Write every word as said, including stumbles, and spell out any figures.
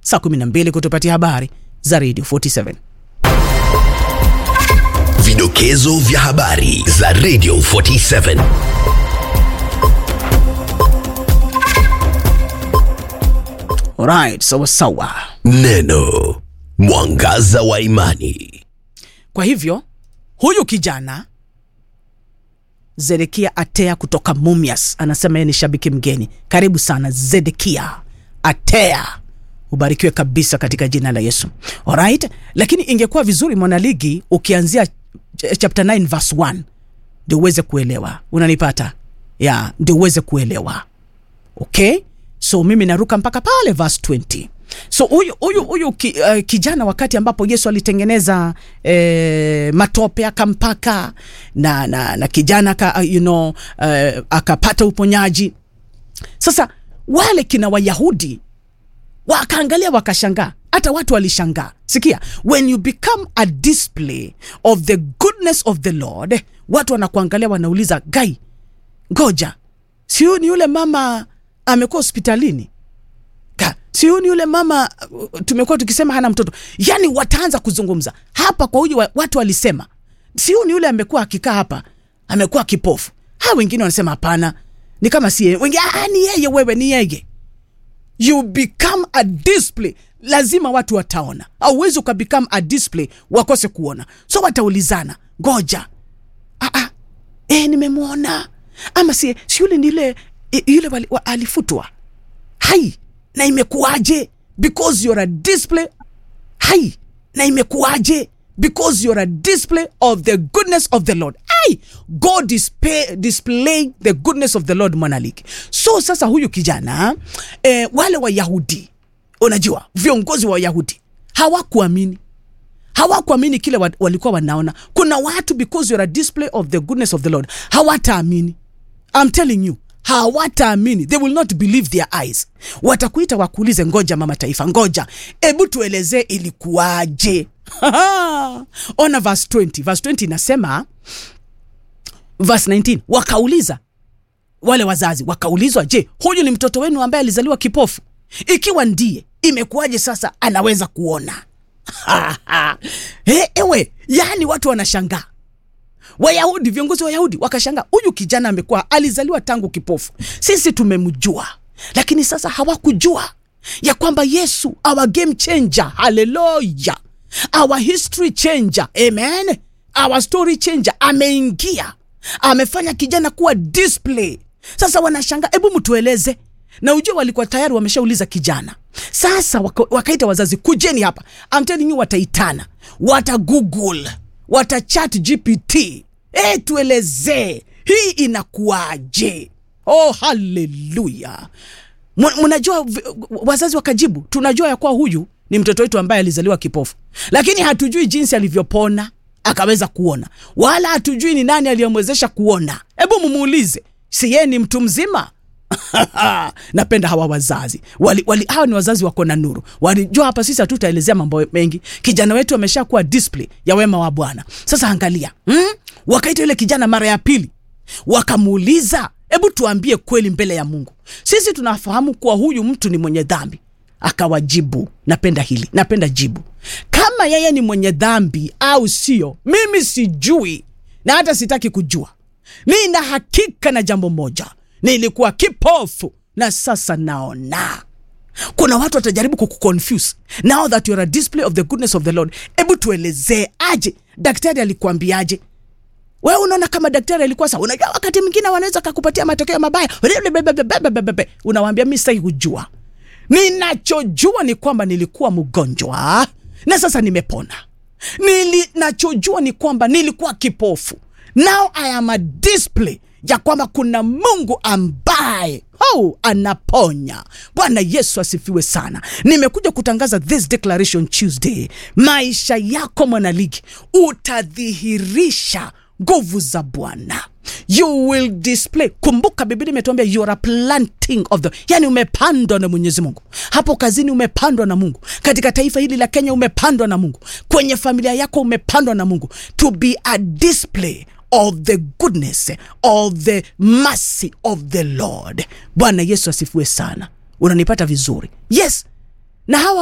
saa kumi na mbili kutupatia habari za Radio forty-seven. Vidokezo vya habari za Radio forty-seven. Alright, sawa sawa. Neno mwangaza wa imani. Kwa hivyo huyu kijana Zedekia Atea kutoka Mumias anasema yeye ni shabiki mgeni. Karibu sana Zedekia Atea, ubarikiwe kabisa katika jina la Yesu. Alright, lakini ingekuwa vizuri mwanaligi ukianzia chapter nine verse one ndio uweze kuelewa. Unanipata? Yeah, ndio uweze kuelewa. Okay? So mimi naruka mpaka pale verse twenty. So huyu huyu huyu ki, uh, kijana wakati ambapo Yesu alitengeneza eh, matope akampaka na na na kijana ka, uh, you know uh, akapata uponyaji. Sasa wale kina Wayahudi wakaangalia wakashangaa, hata watu walishangaa. Sikia, when you become a display of the goodness of the Lord, watu wanakuangalia wanauliza, "Gai, ngoja, sio ni yule mama amekuwa hospitalini? Ka, sio ni yule mama uh, tumekuwa tukisema hana mtoto?" Yani wataanza kuzungumza. Hapa kwa huyu watu walisema, "Sio ni yule amekuwa akikaa hapa, amekuwa kipofu." Ha, wengine wanasema hapana, ni kama si yeye. Wengine, "Ah, ni yeye wewe, ni yeye." You become a display, lazima watu wataona. Hauwezi ukabecome a display wakose kuona. So wataulizana, "Ngoja, ah ah, eh nimemuona." Ama si si yule ndile yule wali, wa, alifutwa. Hai, na imekuaje? Because you're a display. Hai, na imekuaje? Because you're a display of the goodness of the Lord. Ai, God display, display the goodness of the Lord mwanaliki. So sasa huyu kijana eh, wale wa Yahudi, unajua viongozi wa Yahudi hawakuamini. Hawakuamini kile wa, walikuwa wanaona. Kuna watu because you're a display of the goodness of the Lord hawataamini. I'm telling you, hawataamini. They will not believe their eyes. Watakuita wakuulize, "Ngoja mama taifa, ngoja, ebu tueleze ilikuwaje." Ona verse twenty. Verse twenty inasema, verse nineteen, wakauliza wale wazazi, wakaulizwa, "Je, huyu ni mtoto wenu ambaye alizaliwa kipofu? Ikiwa ndiye, imekuwaje sasa anaweza kuona?" He, ewe, yani watu wanashangaa. Wayahudi, viongozi wa Wayahudi wakashangaa, huyu kijana amekuwa alizaliwa tangu kipofu. Sisi tumemjua. Lakini sasa hawakujua ya kwamba Yesu, our game changer, hallelujah, our history changer, amen, our story changer, ameingia, amefanya kijana kuwa display. Sasa wanashangaa, hebu mtueleze. Na ujue walikuwa tayari wameshauliza kijana. Sasa waka, wakaita wazazi, "Kujeni hapa." I'm telling you, wataitana, wata Google, wata chat G P T. Eh, tueleze hii inakuaje? Oh, hallelujah. Mnajua wazazi wakajibu, "Tunajua ya kuwa huyu ni mtoto wetu ambaye alizaliwa kipofu, lakini hatujui jinsi alivyopona akaweza kuona, wala hatujui ni nani aliyemwezesha kuona. Hebu mumuulize, si yeye ni mtu mzima?" Napenda hawa wazazi. Wali, wali hawa ni wazazi wako na nuru. Walijua hapa sisi hatutaelezea mambo mengi. Kijana wetu ameshakuwa display ya wema wa Bwana. Sasa angalia, hmm? Wakaita yule kijana mara ya pili. Wakamuuliza, "Hebu tuambie kweli mbele ya Mungu. Sisi tunafahamu kuwa huyu mtu ni mwenye dhambi." Akawajibu, napenda hili, napenda jibu. "Kama yeye ni mwenye dhambi au sio, mimi sijui na hata sitaki kujua. Nina hakika na jambo moja, nilikuwa kipofu na sasa naona." Kuna watu watajaribu kukuconfuse. Now that you're a display of the goodness of the Lord, hebu tuelezee aje, daktari alikuambiaje? Wewe unaona kama daktari alikuwa sawa? Unajua wakati mwingine wanaweza kukupatia matokeo mabaya. Unawaambia, "Mimi sitaki kujua. Ninachojua ni kwamba nilikuwa mgonjwa na sasa nimepona. Ninachojua ni kwamba nilikuwa kipofu. Now I am a display ya kwamba kuna Mungu ambaye oh, anaponya." Bwana Yesu asifiwe sana. Nimekuja kutangaza this declaration Tuesday. Maisha yako mwanaligi utadhihirisha nguvu za Bwana. You will display. Kumbuka Biblia imetuambia you are a planting of the, yani umepandwa na Mwenyezi Mungu. Hapo kazini umepandwa na Mungu. Katika taifa hili la Kenya umepandwa na Mungu. Kwenye familia yako umepandwa na Mungu. To be a display of the goodness, of the mercy of the Lord. Bwana Yesu asifiwe sana. Unanipata vizuri? Yes. Na hawa